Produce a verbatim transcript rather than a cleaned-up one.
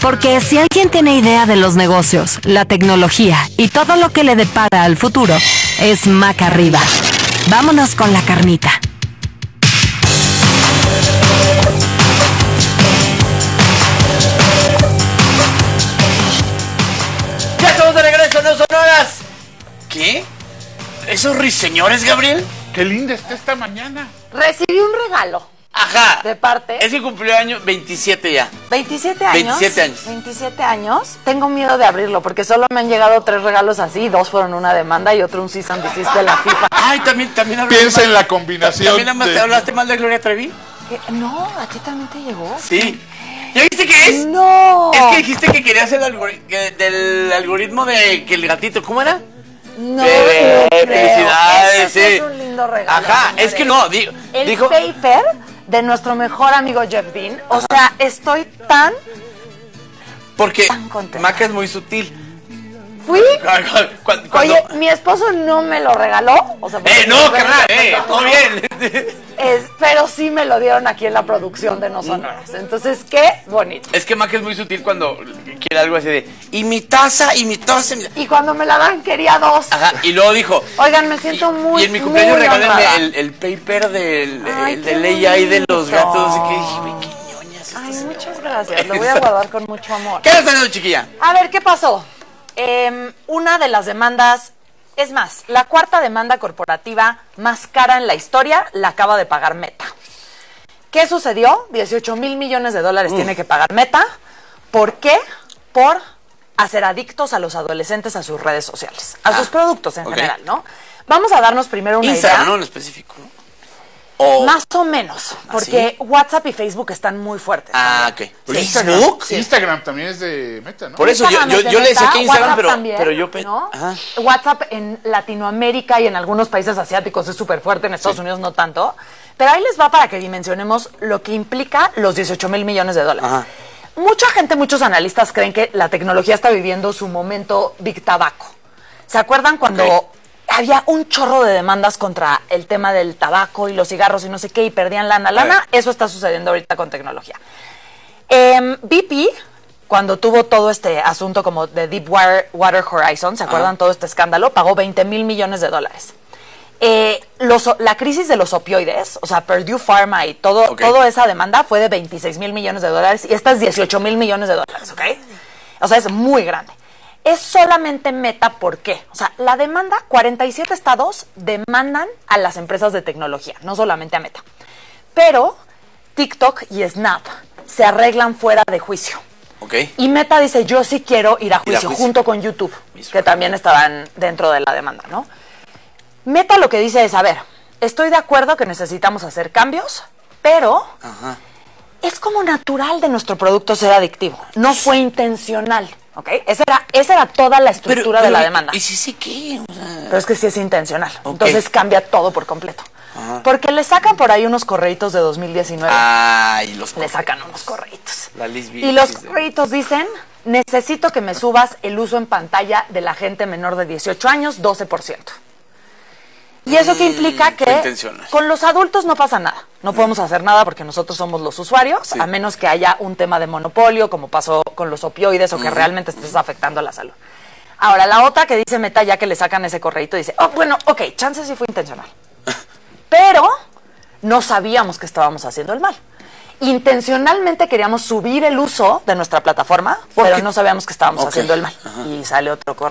Porque si alguien tiene idea de los negocios, la tecnología y todo lo que le depara al futuro, es Maca Rivas. Vámonos con la carnita. ¡Ya estamos de regreso, no son horas! ¿Qué? ¿Esos ruiseñores, Gabriel? ¡Qué linda está esta mañana! Recibí un regalo. Ajá. De parte. Es que cumplió año veintisiete ya. ¿veintisiete años? veintisiete años. veintisiete años. Tengo miedo de abrirlo porque solo me han llegado tres regalos así. Dos fueron una demanda y otro un cease and desist de la FIFA. Ay, también, también hablaste Piensa mal. en la combinación. ¿También nada más de... te hablaste mal de Gloria Trevi? ¿Qué? No, ¿a ti también te llegó? Sí. ¿Ya viste qué es? ¡No! Es que dijiste que querías el algori- que del algoritmo de que el gatito, ¿cómo era? No, Bebé, no creo. felicidades, Eso sí sí. es un lindo regalo. Ajá, señores. es que no, digo, El dijo... paper de nuestro mejor amigo Jeff Dean. O Ajá. sea, estoy tan... Porque tan contenta. Maca es muy sutil. Fui... Cuando, cuando- Oye, mi esposo no me lo regaló. O sea, porque ¡Eh, no, me lo carnal! regaló, ¡Eh, no, todo no. bien! Es, pero sí me lo dieron aquí en la producción de No Sonoras. Entonces, qué bonito. Es que Maca es muy sutil cuando quiere algo así de... Y mi taza, y mi taza... y mi-". Y cuando me la dan, quería dos. Ajá, y luego dijo... Oigan, me siento y, muy Y en mi cumpleaños muy regálenme honrada. el, el paper del Ay, el qué de A I de los bonito. gatos. Y que dije, "Güey, qué ñoñas estas Ay, señoras". muchas gracias. Lo voy a guardar con mucho amor. ¿Qué estás haciendo, chiquilla? A ver, ¿qué pasó? Eh, una de las demandas, es más, la cuarta demanda corporativa más cara en la historia la acaba de pagar Meta. ¿Qué sucedió? dieciocho mil millones de dólares Uf. tiene que pagar Meta. ¿Por qué? Por hacer adictos a los adolescentes a sus redes sociales, a Ah, sus productos en ok. general, ¿no? Vamos a darnos primero una Instagram, idea. ¿no? En específico, ¿no? O... Más o menos, porque ¿sí? WhatsApp y Facebook están muy fuertes. Ah, ok. Pero Sí. ¿Facebook? Sí. Instagram también es de Meta, ¿no? Por eso yo, Instagram yo, es de yo le decía Meta, que Instagram, WhatsApp pero, también, pero yo... pe- ¿no? Ajá. WhatsApp en Latinoamérica y en algunos países asiáticos es súper fuerte, en Estados Sí. Unidos no tanto. Pero ahí les va para que dimensionemos lo que implica los dieciocho mil millones de dólares. Ajá. Mucha gente, muchos analistas creen que la tecnología está viviendo su momento Big Tabaco. ¿Se acuerdan cuando Ok. había un chorro de demandas contra el tema del tabaco y los cigarros y no sé qué y perdían lana, lana? ver. Eso está sucediendo ahorita con tecnología. Eh, B P, cuando tuvo todo este asunto como de Deepwater Water Horizon, ¿se acuerdan? Ajá. Todo este escándalo, pagó veinte mil millones de dólares. Eh, los, la crisis de los opioides, o sea, Purdue Pharma y todo, Ok. toda esa demanda fue de veintiséis mil millones de dólares y esta es dieciocho mil millones de dólares, ¿ok? O sea, es muy grande. Es solamente Meta, ¿por qué? O sea, la demanda, cuarenta y siete estados demandan a las empresas de tecnología, no solamente a Meta. Pero TikTok y Snap se arreglan fuera de juicio. Ok. Y Meta dice, yo sí quiero ir a Ir a juicio, juicio. junto con YouTube, Mis que también estaban dentro de la demanda, ¿no? Meta lo que dice es, a ver, estoy de acuerdo que necesitamos hacer cambios, pero Ajá. es como natural de nuestro producto ser adictivo. No fue intencional, ¿ok? Esa era, esa era toda la estructura de la ¿y- demanda. ¿Y sí, sí qué? O sea... Pero es que sí es intencional. Ok. Entonces cambia todo por completo. Ajá. Porque le sacan por ahí unos correitos de dos mil diecinueve. Ay, los... Le sacan unos correitos. La lesbiana. Y los correitos dicen, necesito que me subas el uso en pantalla de la gente menor de dieciocho años, doce por ciento. Y eso que Mm, implica fue que intencional. con los adultos no pasa nada. No podemos hacer nada porque nosotros somos los usuarios, Sí. a menos que haya un tema de monopolio, como pasó con los opioides o que realmente estés afectando a la salud. Ahora, la otra que dice Meta, ya que le sacan ese correíto, dice, oh, bueno, ok, chance sí fue intencional. Pero no sabíamos que estábamos haciendo el mal. Intencionalmente queríamos subir el uso de nuestra plataforma, pero Porque- no sabíamos que estábamos Ok. haciendo el mal. Y sale otro correo.